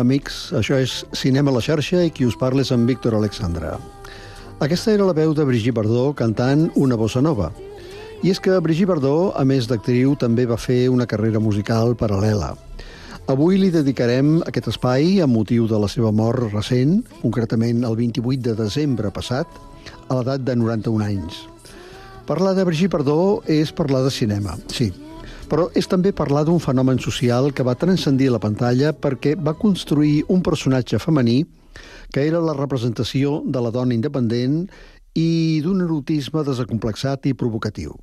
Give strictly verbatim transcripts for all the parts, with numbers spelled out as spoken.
amics. Això és Cinema a la xarxa i qui us parla és en Víctor Alexandra. Aquesta era la veu de Brigitte Bardot cantant una bossa nova. I és que Brigitte Bardot, a més d'actriu, també va fer una carrera musical paral·lela. Avui li dedicarem aquest espai amb motiu de la seva mort recent, concretament el vint-i-vuit de desembre passat, a l'edat de noranta-un anys. Parlar de Brigitte Bardot és parlar de cinema, sí, però és també parlar d'un fenomen social que va transcendir la pantalla perquè va construir un personatge femení que era la representació de la dona independent i d'un erotisme desacomplexat i provocatiu.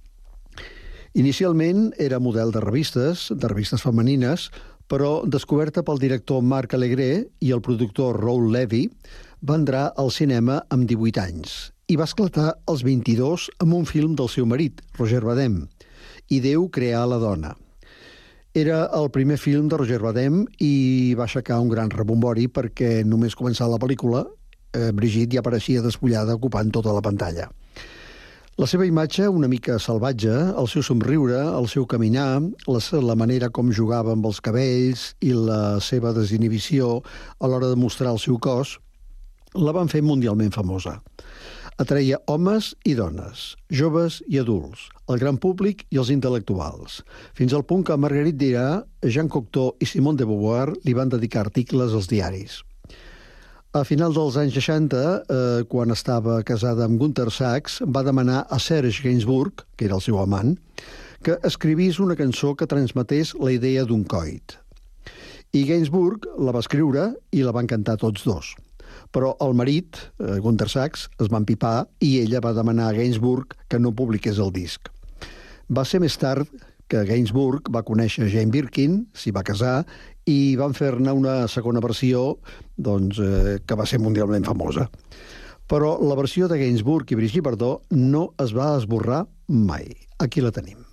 Inicialment era model de revistes, de revistes femenines, però descoberta pel director Marc Alegre i el productor Raoul Levy, va entrar al cinema amb divuit anys i va esclatar als vint-i-dos amb un film del seu marit, Roger Vadim, i Déu creà la dona. Era el primer film de Roger Vadim i va aixecar un gran rebombori perquè només començar la pel·lícula, eh, Brigitte ja apareixia despullada ocupant tota la pantalla. La seva imatge, una mica salvatge, el seu somriure, el seu caminar, la, la manera com jugava amb els cabells i la seva desinhibició a l'hora de mostrar el seu cos, la van fer mundialment famosa. Atreia homes i dones, joves i adults, el gran públic i els intel·lectuals, fins al punt que Marguerite Duras, Jean Cocteau i Simone de Beauvoir li van dedicar articles als diaris. A final dels anys seixanta, eh, quan estava casada amb Gunter Sachs, va demanar a Serge Gainsbourg, que era el seu amant, que escrivís una cançó que transmetés la idea d'un coit. I Gainsbourg la va escriure i la van cantar tots dos. Però el marit, eh, Gunter Sachs, es va empipar i ella va demanar a Gainsbourg que no publiqués el disc. Va ser més tard que Gainsbourg va conèixer Jane Birkin, s'hi va casar, i van fer-ne una segona versió doncs, eh, que va ser mundialment famosa. Però la versió de Gainsbourg i Brigitte Bardot no es va esborrar mai. Aquí la tenim.